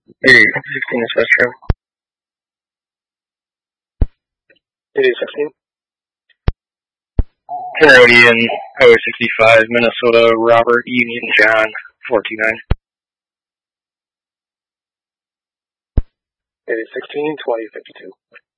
Hey, 16 is West Row. It is 16. Herodian, Highway 65, Minnesota, Robert, Union, John, 429. It is 16, 2052.